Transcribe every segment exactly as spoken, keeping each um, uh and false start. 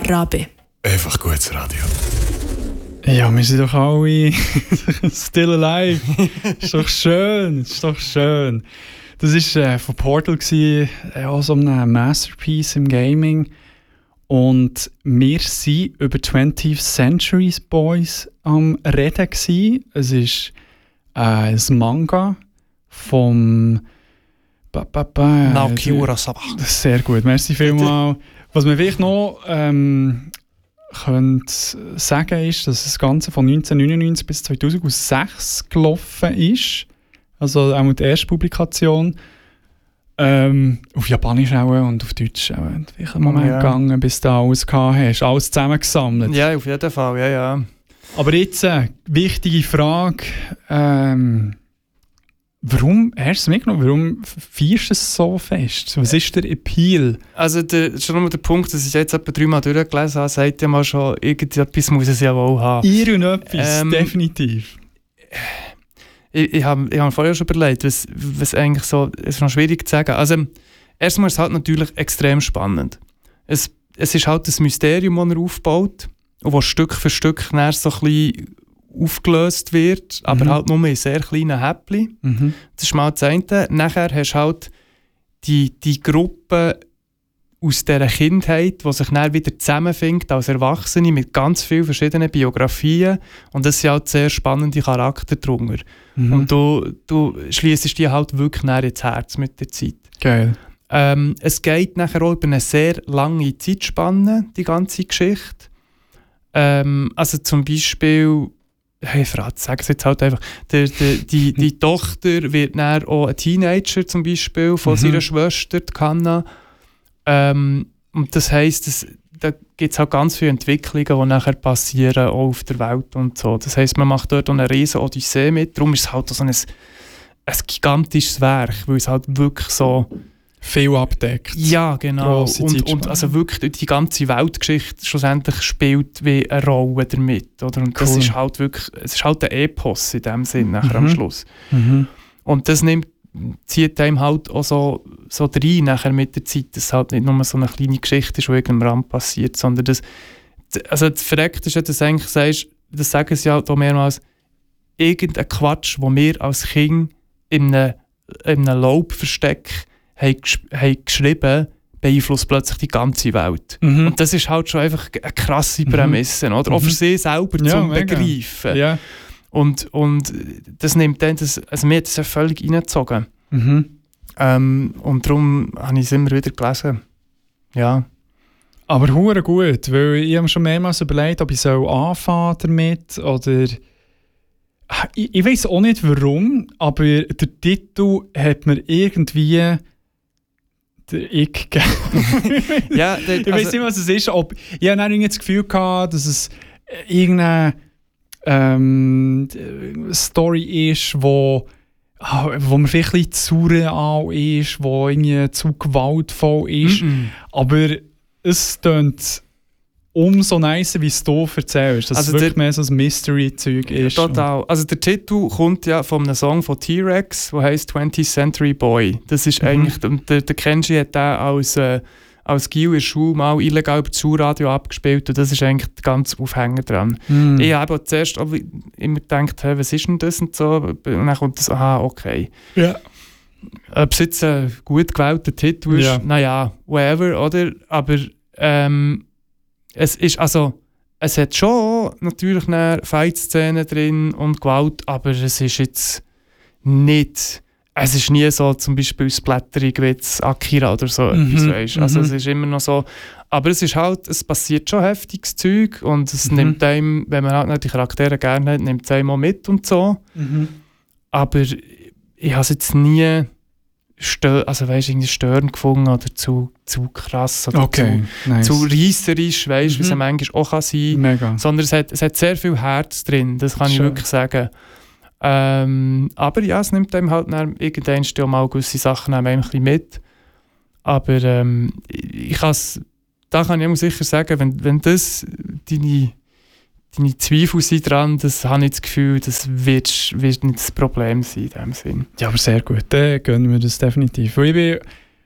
Rabe. Einfach gutes Radio. Ja, wir sind doch alle still alive. Ist doch schön, ist doch schön. Das war äh, von Portal, gewesen, äh, auch so ein Masterpiece im Gaming. Und wir waren über twentieth Century Boys am Reden gewesen. Es ist äh, ein Manga vom ba, ba, ba, Naoki Urasawa. Sehr gut, merci vielmals. Was man vielleicht noch ähm, könnte sagen ist, dass das Ganze von neunzehnhundertneunundneunzig bis zweitausendsechs gelaufen ist. Also auch die erste Publikation. Ähm, auf Japanisch auch und auf Deutsch auch. Vielleicht einen Moment ja. gegangen, bis du alles gehabt hast. Alles zusammengesammelt. Ja, auf jeden Fall, ja, ja. Aber jetzt eine äh, wichtige Frage. Ähm, warum hast du es mitgenommen? Warum feierst du es so fest? Was ist der Appeal? Also der, schon nur der Punkt, dass ich jetzt etwa dreimal durchgelesen habe, sagt ja mal schon, irgendetwas muss es ja wohl haben. Irgendetwas, ähm, definitiv. Ich, ich habe ich hab vorher schon überlegt, was, was eigentlich so, es ist noch schwierig zu sagen. Also, erstmal ist es halt natürlich extrem spannend. Es, es ist halt das Mysterium, das er aufbaut und das Stück für Stück näher so ein bisschen aufgelöst wird, aber mhm. halt nur in sehr kleinen Häppchen. Mhm. Das ist mal das eine. Nachher hast du halt die, die Gruppe aus dieser Kindheit, die sich dann wieder zusammenfindet als Erwachsene mit ganz vielen verschiedenen Biografien. Und das sind halt sehr spannende Charakter drunter. Mhm. Und du, du schliessest die halt wirklich näher ins Herz mit der Zeit. Geil. Ähm, es geht nachher auch über eine sehr lange Zeitspanne, die ganze Geschichte. Ähm, also zum Beispiel, hey, verrate, sag es jetzt halt einfach, der, der, die, die Tochter wird dann auch ein Teenager zum Beispiel von mhm. seiner Schwester, die Kanna. Ähm, und das heisst, dass, da gibt es halt ganz viele Entwicklungen, die nachher passieren, auch auf der Welt und so. Das heisst, man macht dort auch eine riesen Odyssee mit. Darum ist es halt so ein, ein gigantisches Werk, weil es halt wirklich so viel abdeckt. Ja, genau. Und, und also wirklich die ganze Weltgeschichte schlussendlich spielt wie eine Rolle damit. Oder? Und cool. Das ist halt wirklich, es ist halt ein Epos in dem Sinn nachher mhm. am Schluss. Mhm. Und das nimmt zieht einem halt auch so, so rein nachher mit der Zeit, dass es halt nicht nur so eine kleine Geschichte ist, die irgendeinem Rand passiert, sondern das, also das Verreckte ist ja, dass du eigentlich sagst, das sagen sie halt auch mehrmals, irgendein Quatsch, den wir als Kind in einem, in einem Laubversteck haben, haben geschrieben, beeinflusst plötzlich die ganze Welt. Mhm. Und das ist halt schon einfach eine krasse Prämisse, mhm. oder? Auch für sie selber ja, zum mega. Begreifen. Ja. Und, und das nimmt dann, das, also mir hat das ja völlig reingezogen. Mhm. Ähm, und darum habe ich es immer wieder gelesen. Ja. Aber hure gut, weil ich habe mir schon mehrmals überlegt, ob ich so anfangen damit oder... Ich, ich weiss auch nicht warum, aber der Titel hat mir irgendwie der Ick gegeben. ja, der, ich weiss also, nicht, was es ist. Ob, ich habe dann irgendwie das Gefühl gehabt, dass es irgendeine ähm, Story ist, wo, wo man vielleicht ein bisschen zu real ist, wo irgendwie zu gewaltvoll ist. Mm-mm. Aber es klingt umso nicer, wie es du erzählst, dass also es wirklich der, mehr so ein Mystery-Zeug ist. Total. Also der Titel kommt ja von einem Song von T-Rex, der heisst twentieth Century Boy. Das ist mhm. eigentlich, der, der Kenji hat den als, äh, als Gil in der Schule mal illegal über das Schulradio abgespielt und das ist eigentlich der ganze Aufhänger dran. Mhm. Ich habe zuerst immer gedacht, hey, was ist denn das und so, und dann kommt das, aha, okay. Ja. Ob es jetzt ein gut gewählter Titel ist, ja. naja, whatever, oder? Aber ähm, es ist, also, es hat schon natürlich eine Fight-Szene drin und Gewalt, aber es ist jetzt nicht, es ist nie so zum Beispiel Splatterung wie jetzt Akira oder so mhm, etwas, weißt. Also mhm. es ist immer noch so, aber es ist halt, es passiert schon heftiges Zeug und es mhm. nimmt einem, wenn man halt nicht die Charaktere gerne hat, nimmt es einem auch mit und so. Mhm. Aber ich habe es jetzt nie stö- also weißt, irgendwie störend gefunden oder zu, zu krass oder okay, zu, nice. zu reisserisch, weißt, mhm. wie es manchmal auch kann sein kann. Mega. Sondern es hat, es hat sehr viel Herz drin, das kann Schön. ich wirklich sagen. Ähm, aber ja, es nimmt einem halt irgendwann auch mal gewisse Sachen einem ein bisschen mit. Aber ähm, ich kann's, da kann ich auch sicher sagen, wenn, wenn das deine, deine Zweifel sind dran, das habe ich das Gefühl, das wird, wird nicht das Problem sein in dem Sinn. Ja, aber sehr gut, dann gönnen wir das definitiv. Weil ich bin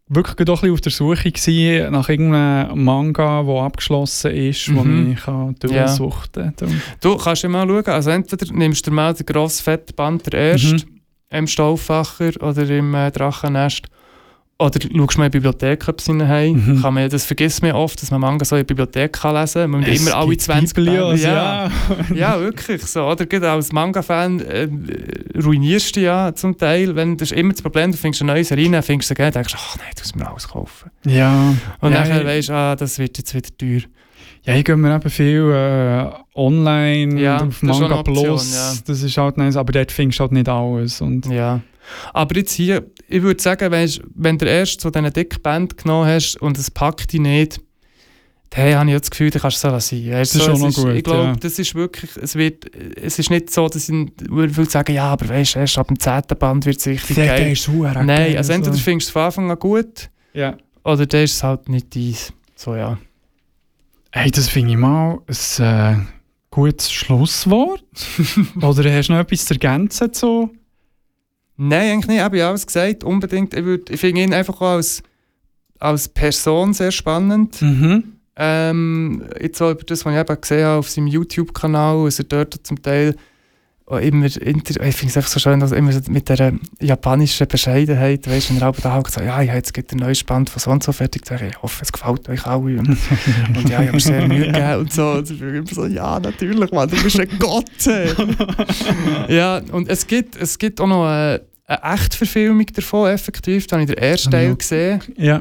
wirklich doch ein bisschen auf der Suche gewesen, nach irgendeinem Manga, der abgeschlossen ist, mhm. wo ich kann durchsuchten kann. Ja. Du kannst ja mal schauen, also entweder nimmst du mal den grossen fetten Band, der erste, mhm. im Stauffacher oder im äh, Drachennest, oder schaust mal in die Bibliothek, ob sie ihn haben. Mhm. Kann man, das vergisst man oft, dass man Manga so in der Bibliothek kann lesen kann. Man muss immer alle zwanzig Biblios, ja. ja. ja, wirklich so. Oder gerade als Manga-Fan äh, ruinierst du ja zum Teil. Wenn, das ist immer das Problem, du findest eine neue Serie, dann findest du sie, denkst du, ach nein, du musst mir alles kaufen. Ja. Und ja, dann weißt du, ah, das wird jetzt wieder teuer. Ja, ich gehe mir eben viel äh, online ja, auf Manga Option, Plus. Ja. Das ist halt nice, aber dort findest du halt nicht alles. Und ja. Aber jetzt hier, ich würde sagen, weißt, wenn du erst so diesen dicken Band genommen hast und es packt dich nicht, dann habe ich jetzt das Gefühl, dann kannst du es so lassen. Das ist schon noch gut. Ich glaube, ja. das ist wirklich, es wird, es ist nicht so, dass ich würde sagen, ja, aber weißt, erst ab dem zehnten Band wird es richtig der, geil. Der ist super Nein, geil, also entweder so. findest du es von Anfang an gut, ja. oder dann ist es halt nicht dies. So, ja. Hey, das finde ich mal ein äh, gutes Schlusswort. Oder hast du noch etwas zu ergänzen? So? Nein, eigentlich nicht. Ich habe ja alles gesagt. Unbedingt. Ich, würd, ich finde ihn einfach auch als, als Person sehr spannend. Mhm. Ähm, jetzt auch über das, was ich eben gesehen habe auf seinem YouTube-Kanal, also dort zum Teil auch immer, inter- ich finde es einfach so schön, dass immer mit dieser japanischen Bescheidenheit, weißt du, wenn er auch da gesagt ja, ich habe jetzt einen neuen Band von so und so fertig, sage ich, ich hoffe, es gefällt euch alle. Und, und ja, ich habe mir sehr Mühe gegeben und so. Und ich bin immer so, ja, natürlich, Mann, du bist ein Gott. Ja, und es gibt, es gibt auch noch eine, eine echte Verfilmung davon, effektiv. Da habe ich den ersten Teil gesehen. Ja.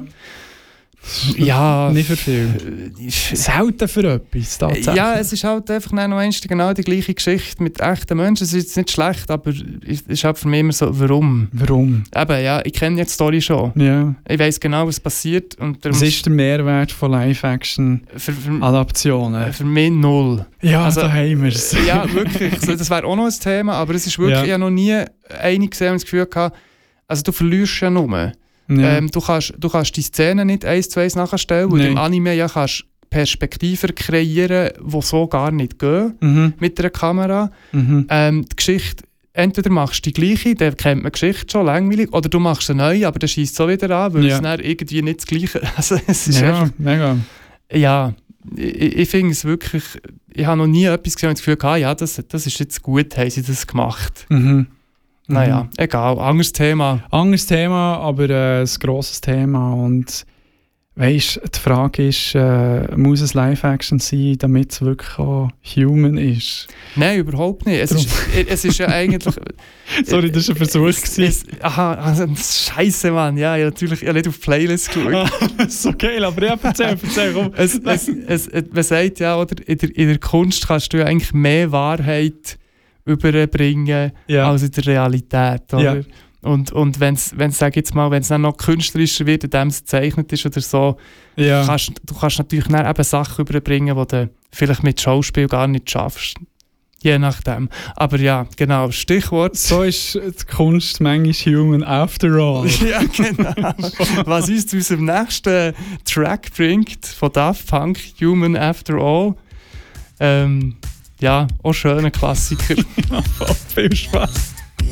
Ja, nicht für viel. Selten für etwas, tatsächlich. Ja, es ist halt einfach noch einmal genau die gleiche Geschichte mit echten Menschen. Es ist jetzt nicht schlecht, aber es ist halt für mich immer so, warum? Warum? Eben, ja, ich kenne jetzt die Story schon. Ja. Ich weiss genau, was passiert. Und was ist der Mehrwert von Live-Action-Adaptionen? Für, für mich null. Ja, also, da haben wir es. Ja, wirklich. So, das wäre auch noch ein Thema, aber es ist wirklich, ja. Ich habe noch nie eine gesehen und das Gefühl gehabt, also du verlierst ja nur. Ja. Ähm, du, kannst, du kannst die Szene nicht eins zu eins nachstellen, weil du im Anime ja kannst Perspektiven kreieren, die so gar nicht gehen mhm. mit einer Kamera. Mhm. Ähm, die Geschichte, entweder machst du die gleiche, dann kennt man die Geschichte schon, langweilig, oder du machst eine neue, aber dann schießt es so wieder an, weil ja. es dann irgendwie nicht das Gleiche also, es ist. Ja, einfach, mega. Ja, ich, ich finde es wirklich, ich habe noch nie etwas gesehen und das Gefühl gehabt, ja, das, das ist jetzt gut, haben sie das gemacht. Mhm. Naja, mhm. egal, anderes Thema. Anderes Thema, aber äh, ein grosses Thema. Und weißt, die Frage ist, äh, muss es Live-Action sein, damit es wirklich auch human ist? Nein, überhaupt nicht. Es, ist, es ist ja eigentlich... Sorry, das war ein Versuch. Es, es, aha, also, Scheiße, Mann. Ja, ich habe natürlich ich habe nicht auf die Playlist geschaut. Das ist so geil, aber ja, erzähl, erzähl, komm. Es, es, es, es, man sagt ja, oder, in, der, in der Kunst kannst du ja eigentlich mehr Wahrheit überbringen ja. als in der Realität, oder? Ja. Und, und wenn es, sag jetzt mal, wenn es dann noch künstlerischer wird, indem es gezeichnet ist oder so, ja. kannst, du kannst natürlich dann eben Sachen überbringen, die du vielleicht mit Schauspiel gar nicht schaffst. Je nachdem. Aber ja, genau, Stichwort. So ist die Kunst manchmal human after all. Ja, genau. Was uns zu unserem nächsten Track bringt, von Daft Punk, Human After All. Ähm, ja, auch schöner Klassiker. Ja, viel Spaß.